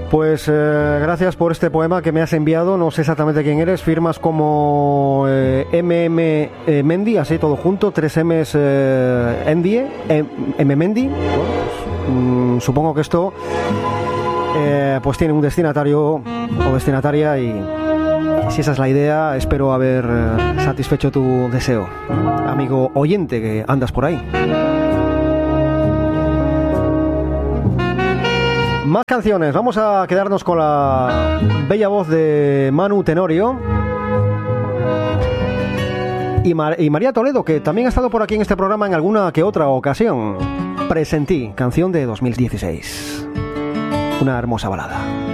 Pues gracias por este poema que me has enviado. No sé exactamente quién eres. Firmas como MM Mendy, así todo junto. 3 M's Endie, M Mendy. Bueno, pues, supongo que esto pues tiene un destinatario o destinataria, y si esa es la idea, espero haber satisfecho tu deseo, amigo oyente que andas por ahí. Más canciones. Vamos a quedarnos con la bella voz de Manu Tenorio y María Toledo, que también ha estado por aquí en este programa en alguna que otra ocasión. Presentí, canción de 2016. Una hermosa balada.